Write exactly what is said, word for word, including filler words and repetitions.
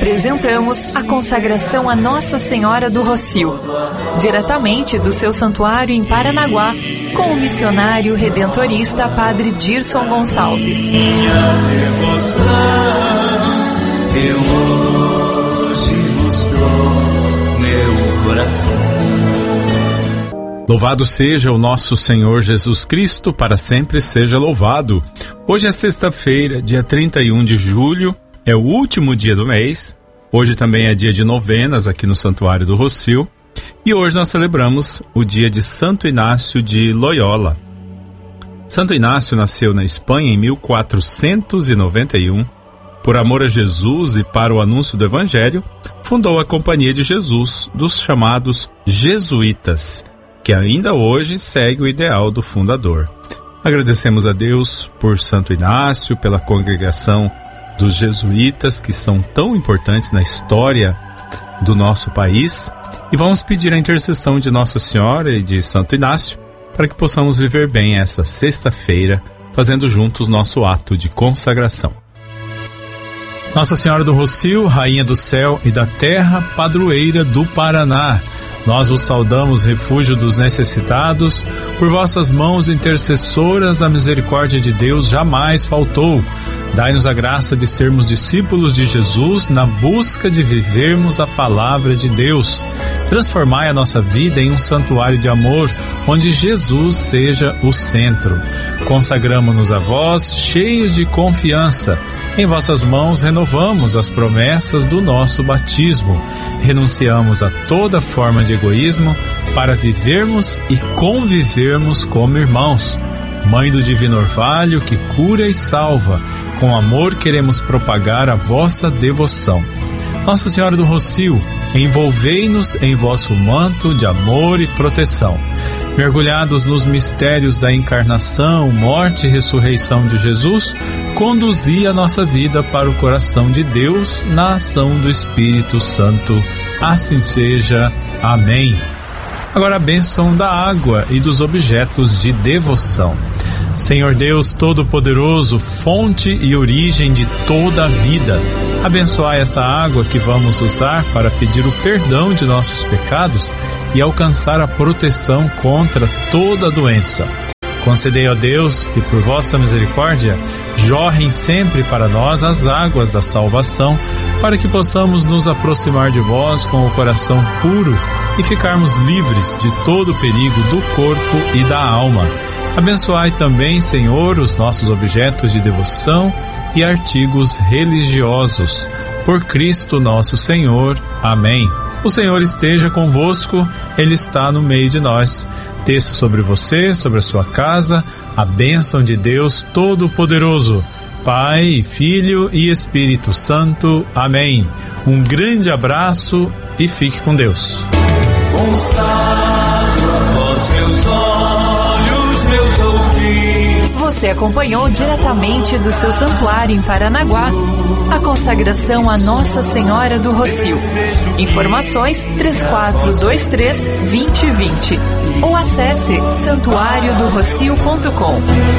Apresentamos a consagração a Nossa Senhora do Rocio, diretamente do seu santuário em Paranaguá, com o missionário redentorista Padre Dirson Gonçalves. Minha devoção, eu hoje vos dou meu coração. Louvado seja o nosso Senhor Jesus Cristo, para sempre seja louvado. Hoje é sexta-feira, dia trinta e um de julho, é o último dia do mês. Hoje também é dia de novenas aqui no Santuário do Rocio. E hoje nós celebramos o dia de Santo Inácio de Loyola. Santo Inácio nasceu na Espanha em mil quatrocentos e noventa e um. Por amor a Jesus e para o anúncio do Evangelho, fundou a Companhia de Jesus, dos chamados Jesuítas, que ainda hoje segue o ideal do fundador. Agradecemos a Deus por Santo Inácio, pela congregação dos jesuítas, que são tão importantes na história do nosso país, e vamos pedir a intercessão de Nossa Senhora e de Santo Inácio para que possamos viver bem essa sexta-feira, fazendo juntos nosso ato de consagração. Nossa Senhora do Rocio, Rainha do Céu e da Terra, Padroeira do Paraná, nós vos saudamos, refúgio dos necessitados. Por vossas mãos intercessoras, a misericórdia de Deus jamais faltou. Dai-nos a graça de sermos discípulos de Jesus na busca de vivermos a palavra de Deus. Transformai a nossa vida em um santuário de amor, onde Jesus seja o centro. Consagramo-nos a vós, cheios de confiança. Em vossas mãos renovamos as promessas do nosso batismo. Renunciamos a toda forma de egoísmo para vivermos e convivermos como irmãos. Mãe do Divino Orvalho, que cura e salva, com amor queremos propagar a vossa devoção. Nossa Senhora do Rocio, envolvei-nos em vosso manto de amor e proteção. Mergulhados nos mistérios da encarnação, morte e ressurreição de Jesus, conduzi a nossa vida para o coração de Deus na ação do Espírito Santo. Assim seja. Amém. Agora a bênção da água e dos objetos de devoção. Senhor Deus Todo-Poderoso, fonte e origem de toda a vida, abençoai esta água que vamos usar para pedir o perdão de nossos pecados e alcançar a proteção contra toda doença. Concedei, ó Deus, que por vossa misericórdia jorrem sempre para nós as águas da salvação, para que possamos nos aproximar de vós com o coração puro e ficarmos livres de todo o perigo do corpo e da alma. Abençoai também, Senhor, os nossos objetos de devoção e artigos religiosos. Por Cristo nosso Senhor. Amém. O Senhor esteja convosco, Ele está no meio de nós. Desça sobre você, sobre a sua casa, a bênção de Deus Todo-Poderoso, Pai, Filho e Espírito Santo. Amém. Um grande abraço e fique com Deus. Consagro a vós meus olhos, meus ouvidos. Você acompanhou diretamente do seu santuário em Paranaguá a consagração a Nossa Senhora do Rocio. Informações três quatro dois três, dois zero dois zero ou acesse santuário do rocio ponto com.